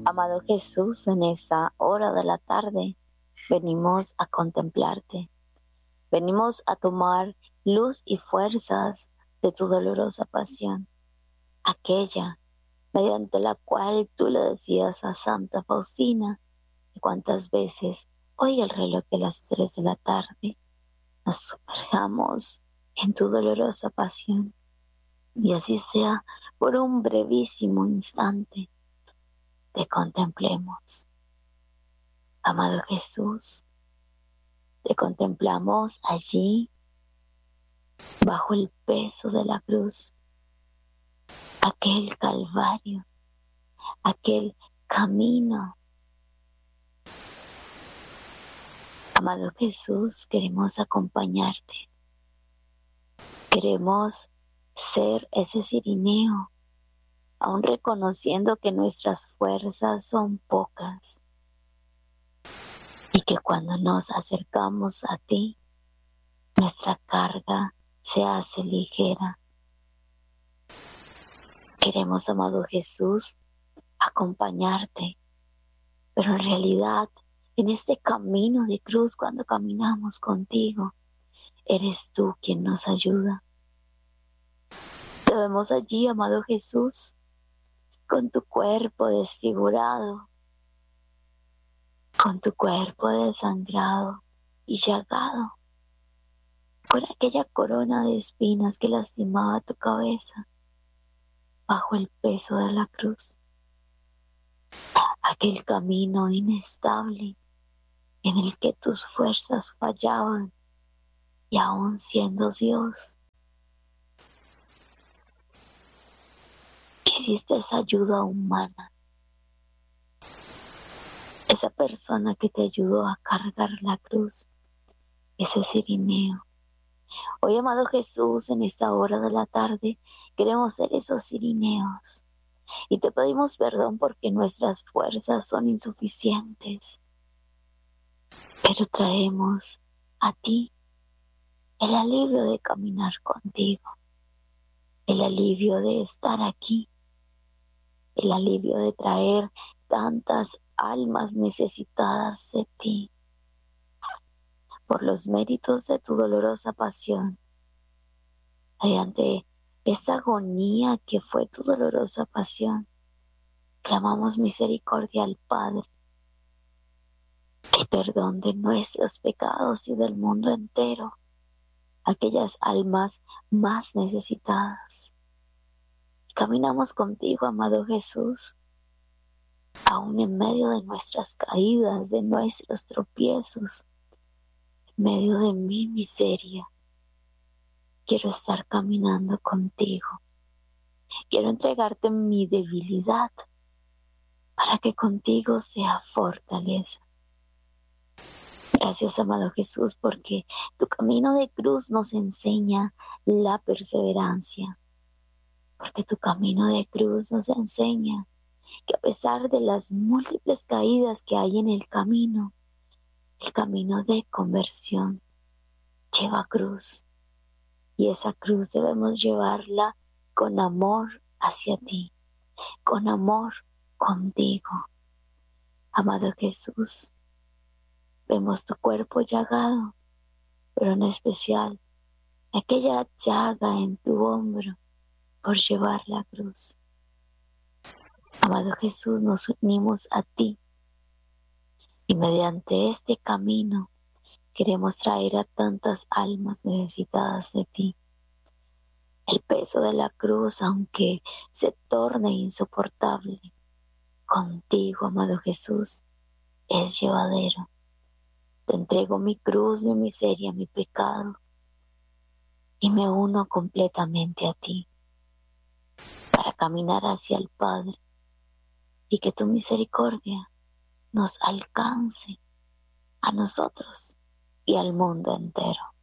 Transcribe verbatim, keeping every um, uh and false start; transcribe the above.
Amado Jesús, en esta hora de la tarde venimos a contemplarte. Venimos a tomar luz y fuerzas de tu dolorosa pasión, aquella mediante la cual tú le decías a Santa Faustina que cuántas veces hoy el reloj de las tres de la tarde nos sumerjamos en tu dolorosa pasión, y así sea por un brevísimo instante te contemplemos. Amado Jesús, te contemplamos allí bajo el peso de la cruz, aquel calvario, aquel camino. Amado Jesús, queremos acompañarte. Queremos ser ese cirineo, aun reconociendo que nuestras fuerzas son pocas y que cuando nos acercamos a ti, nuestra carga se hace ligera. Queremos, amado Jesús, acompañarte, pero en realidad, en este camino de cruz, cuando caminamos contigo, eres tú quien nos ayuda. Te vemos allí, amado Jesús, con tu cuerpo desfigurado, con tu cuerpo desangrado y llagado, con aquella corona de espinas que lastimaba tu cabeza, bajo el peso de la cruz. Aquel camino inestable en el que tus fuerzas fallaban, y aún siendo Dios, quisiste esa ayuda humana, esa persona que te ayudó a cargar la cruz, ese cirineo. Hoy, amado Jesús, en esta hora de la tarde, queremos ser esos cirineos y te pedimos perdón porque nuestras fuerzas son insuficientes, pero traemos a ti el alivio de caminar contigo, el alivio de estar aquí, el alivio de traer tantas almas necesitadas de ti. Por los méritos de tu dolorosa pasión, mediante esta agonía que fue tu dolorosa pasión, clamamos misericordia al Padre, el perdón de nuestros pecados y del mundo entero, aquellas almas más necesitadas. Caminamos contigo, amado Jesús, aún en medio de nuestras caídas, de nuestros tropiezos, en medio de mi miseria. Quiero estar caminando contigo. Quiero entregarte mi debilidad para que contigo sea fortaleza. Gracias, amado Jesús, porque tu camino de cruz nos enseña la perseverancia. Porque tu camino de cruz nos enseña que a pesar de las múltiples caídas que hay en el camino, el camino de conversión lleva cruz. Y esa cruz debemos llevarla con amor hacia ti, con amor contigo. Amado Jesús, vemos tu cuerpo llagado, pero en especial aquella llaga en tu hombro por llevar la cruz. Amado Jesús, nos unimos a ti y mediante este camino queremos traer a tantas almas necesitadas de ti. El peso de la cruz, aunque se torne insoportable, contigo, amado Jesús, es llevadero. Te entrego mi cruz, mi miseria, mi pecado, y me uno completamente a ti para caminar hacia el Padre y que tu misericordia nos alcance a nosotros y al mundo entero.